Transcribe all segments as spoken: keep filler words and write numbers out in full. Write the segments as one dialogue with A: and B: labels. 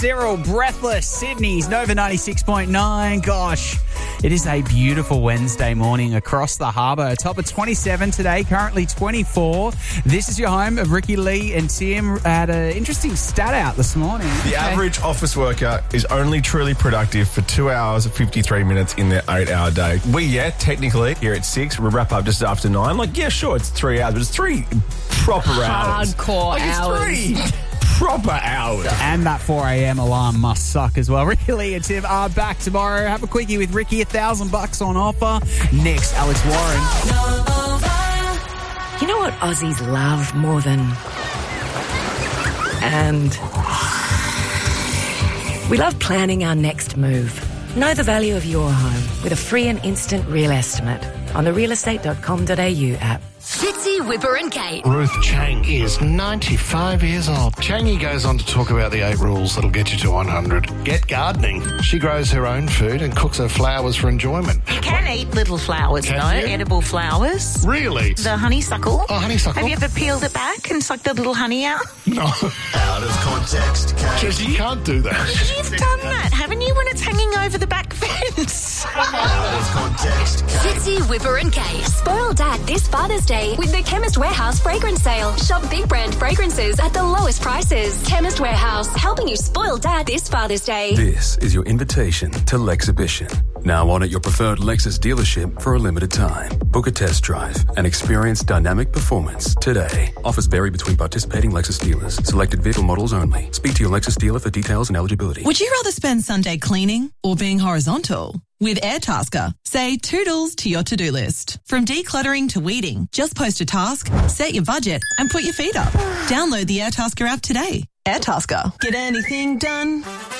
A: Cyril, Breathless, Sydney's Nova ninety-six point nine. Gosh, it is a beautiful Wednesday morning across the harbour. A top of twenty-seven today, currently twenty-four. This is your home of Ricky, Lee and Tim. Had an interesting stat out this morning.
B: The okay. average office worker is only truly productive for two hours and fifty-three minutes in their eight-hour day. We, yeah, technically, here at six, we wrap up just after nine. Like, yeah, sure, it's three hours, but it's three proper hours.
C: Hardcore
B: like,
C: hours.
B: It's three proper hours.
A: And that four a.m. alarm must suck as well. Ricky, Lee and Tim are back tomorrow. Have a quickie with Ricky, a thousand bucks on offer. Next, Alex Warren.
D: You know what Aussies love more than... And... we love planning our next move. Know the value of your home with a free and instant real estimate on the real estate dot com dot a u app.
E: Fitzy, Whipper and Kate.
F: Ruth Chang is ninety-five years old. Changy goes on to talk about the eight rules that'll get you to one hundred. Get gardening. She grows her own food and cooks her flowers for enjoyment.
G: You can eat little flowers,
F: Can
G: though,
F: you?
G: edible flowers.
F: Really?
G: The honeysuckle.
F: Oh, honeysuckle.
G: Have you ever peeled it back and sucked the little honey out?
F: No.
H: Out of context, Kate.
F: Because you can't do that.
G: You've done that, haven't you, when it's hanging over the back fence?
H: Out of context, Kate.
E: Fitzy, Whipper and Kate. Spoil Dad this Father's Day with the Chemist Warehouse fragrance sale. Shop big brand fragrances at the lowest prices. Chemist Warehouse, helping you spoil Dad this Father's Day.
I: This is your invitation to Lexhibition. Now on at your preferred Lexus dealership for a limited time. Book a test drive and experience dynamic performance today. Offers vary between participating Lexus dealers. Selected vehicle models only. Speak to your Lexus dealer for details and eligibility.
J: Would you rather spend Sunday cleaning or being horizontal? With Airtasker, say toodles to your to-do list. From decluttering to weeding, just post a task, set your budget, and put your feet up. Download the Airtasker app today. Airtasker. Get anything done?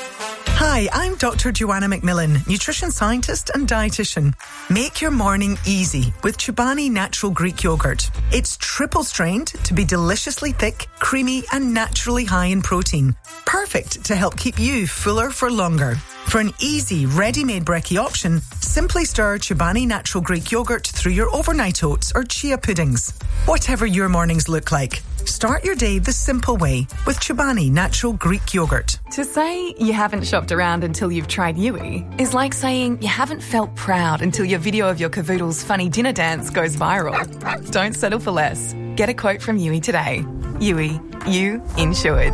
K: Hi, I'm Doctor Joanna McMillan, nutrition scientist and dietitian. Make your morning easy with Chobani Natural Greek Yogurt. It's triple strained to be deliciously thick, creamy and naturally high in protein. Perfect to help keep you fuller for longer. For an easy, ready-made brekkie option, simply stir Chobani Natural Greek Yogurt through your overnight oats or chia puddings. Whatever your mornings look like, start your day the simple way with Chobani Natural Greek Yogurt.
L: To say you haven't shopped around until you've tried Yui is like saying you haven't felt proud until your video of your cavoodle's funny dinner dance goes viral. Don't settle for less. Get a quote from Yui today. Yui, you insured.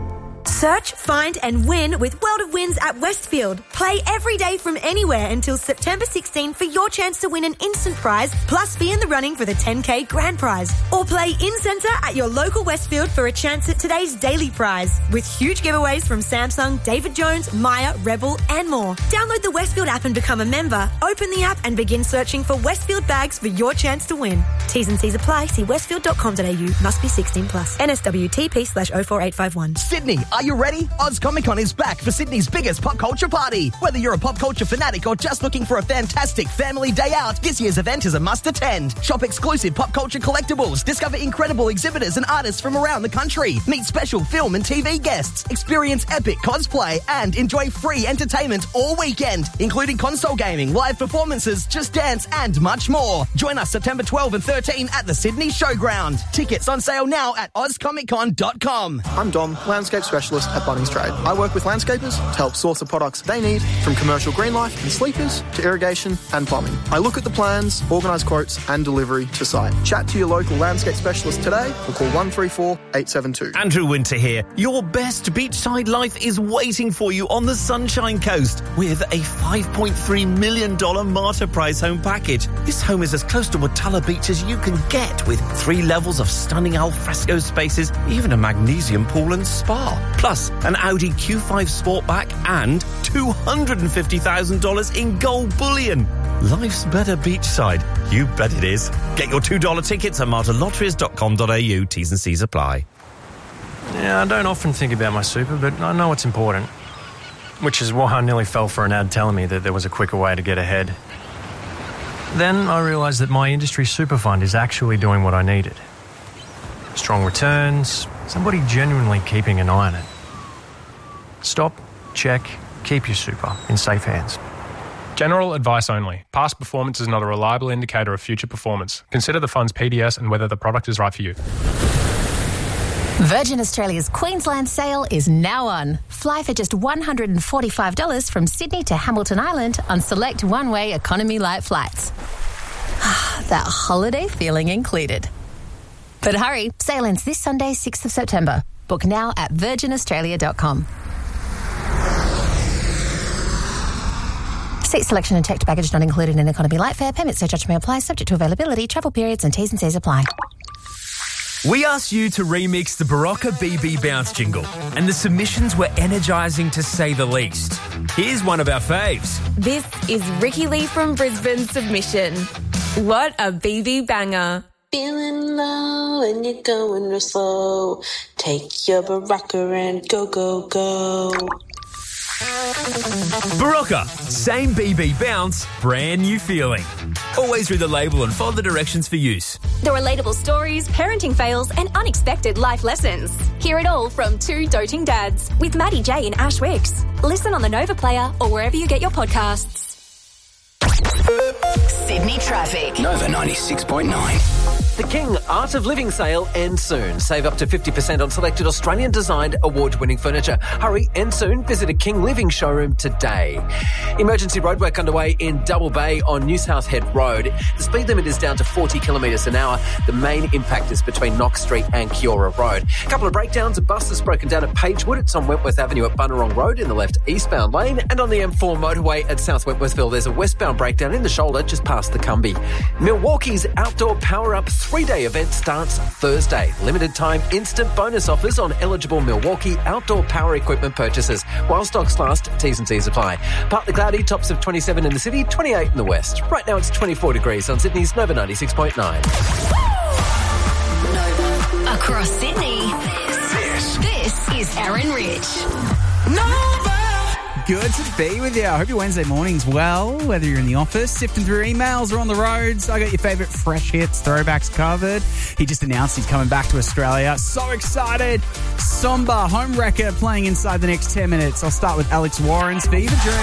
M: Search, find and win with World of Wins at Westfield. Play every day from anywhere until September sixteenth for your chance to win an instant prize plus be in the running for the ten K grand prize. Or play in-centre at your local Westfield for a chance at today's daily prize with huge giveaways from Samsung, David Jones, Maya, Rebel and more. Download the Westfield app and become a member. Open the app and begin searching for Westfield bags for your chance to win. T's and C's apply. See westfield dot com dot a u. Must be sixteen plus. N S W T P slash oh four eight five one.
N: Sydney, are you ready? Oz Comic Con is back for Sydney's biggest pop culture party. Whether you're a pop culture fanatic or just looking for a fantastic family day out, this year's event is a must attend. Shop exclusive pop culture collectibles, discover incredible exhibitors and artists from around the country, meet special film and T V guests, experience epic cosplay, and enjoy free entertainment all weekend, including console gaming, live performances, Just Dance, and much more. Join us September twelfth and thirteenth at the Sydney Showground. Tickets on sale now at oz comic con dot com.
O: I'm Dom, landscape specialist at Bunnings Trade. I work with landscapers to help source the products they need, from commercial green life and sleepers to irrigation and plumbing. I look at the plans, organise quotes and delivery to site. Chat to your local landscape specialist today or call one three four eight seven two.
P: Andrew Winter here. Your best beachside life is waiting for you on the Sunshine Coast with a five point three million dollars Marta Prize home package. This home is as close to Watala Beach as you can get, with three levels of stunning alfresco spaces, even a magnesium pool and spa. Plus, an Audi Q five Sportback and two hundred fifty thousand dollars in gold bullion. Life's better beachside. You bet it is. Get your two dollar tickets at marta lotteries dot com dot a u. T's and C's apply.
Q: Yeah, I don't often think about my super, but I know it's important. Which is why I nearly fell for an ad telling me that there was a quicker way to get ahead. Then I realised that my industry super fund is actually doing what I needed. Strong returns, somebody genuinely keeping an eye on it. Stop, check, keep your super in safe hands.
R: General advice only. Past performance is not a reliable indicator of future performance. Consider the fund's P D S and whether the product is right for you.
C: Virgin Australia's Queensland sale is now on. Fly for just one hundred forty-five dollars from Sydney to Hamilton Island on select one-way economy light flights. That holiday feeling included. But hurry, sale ends this Sunday, sixth of September. Book now at virgin australia dot com. Seat selection and checked baggage not included in economy light fare. Permit surcharge may apply, subject to availability, travel periods and T's and C's apply.
S: We asked you to remix the Barocca B B Bounce jingle, and the submissions were energising to say the least. Here's one of our faves.
T: This is Ricky Lee from Brisbane's submission. What a B B banger.
U: Feeling low and you're going real slow. Take your Barocca and go, go, go.
S: Barocca, same B B bounce, brand new feeling. Always read the label and follow the directions for use.
E: The relatable stories, parenting fails, and unexpected life lessons. Hear it all from two doting dads with Maddie J and Ash Wicks. Listen on the Nova Player or wherever you get your podcasts.
V: Sydney traffic.
W: Nova ninety-six point nine.
X: The King Art of Living sale ends soon. Save up to fifty percent on selected Australian-designed award-winning furniture. Hurry, end soon. Visit a King Living showroom today. Emergency roadwork underway in Double Bay on New South Head Road. The speed limit is down to forty kilometres an hour. The main impact is between Knox Street and Kiora Road. A couple of breakdowns. A bus has broken down at Pagewood. It's on Wentworth Avenue at Bunnerong Road in the left eastbound lane. And on the M four motorway at South Wentworthville, there's a westbound breakdown in the shoulder just past the Cumbie. Milwaukee's Outdoor Power Up three-day event starts Thursday. Limited time instant bonus offers on eligible Milwaukee outdoor power equipment purchases. While stocks last, T's and C's apply. Partly cloudy, tops of twenty-seven in the city, twenty-eight in the west. Right now it's twenty-four degrees on Sydney's Nova ninety-six point nine.
V: Nova. Across Sydney, this, this is Aaron Rich.
A: Nova! Good to be with you. I hope your Wednesday morning's well, whether you're in the office, sifting through emails or on the roads. I got your favourite fresh hits, throwbacks covered. He just announced he's coming back to Australia. So excited. Somber, Home Wrecker playing inside the next ten minutes. I'll start with Alex Warren's Fever Dream.